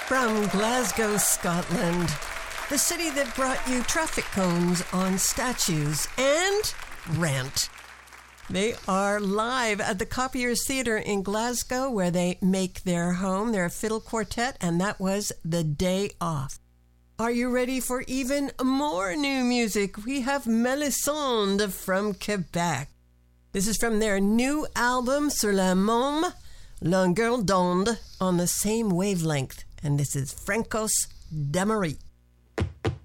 From Glasgow, Scotland, the city that brought you traffic cones on statues and rent. They are live at the Copiers Theatre in Glasgow, where they make their home. They're a fiddle quartet, and that was The Day Off. Are you ready for even more new music? We have Melisande from Quebec. This is from their new album, Sur la même longueur d'onde, on the same wavelength. And this is Francos d'Amérique.